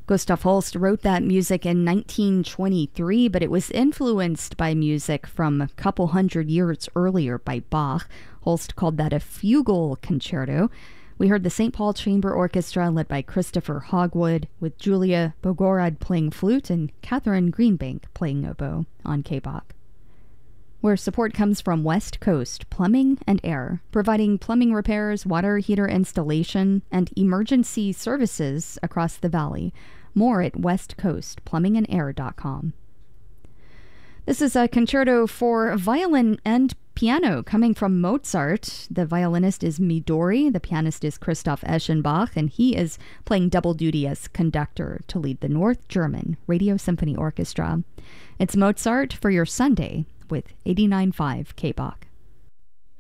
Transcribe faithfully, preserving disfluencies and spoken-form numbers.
Gustav Holst wrote that music in nineteen twenty-three, but it was influenced by music from a couple hundred years earlier by Bach. Holst called that a fugal concerto. We heard the Saint Paul Chamber Orchestra led by Christopher Hogwood, with Julia Bogorad playing flute and Catherine Greenbank playing oboe on K B O C. Where support comes from West Coast Plumbing and Air, providing plumbing repairs, water heater installation, and emergency services across the valley. More at west coast plumbing and air dot com. This is a concerto for violin and piano coming from Mozart. The violinist is Midori, the pianist is Christoph Eschenbach, and he is playing double duty as conductor to lead the North German Radio Symphony Orchestra. It's Mozart for your Sunday with eighty-nine point five K B O C.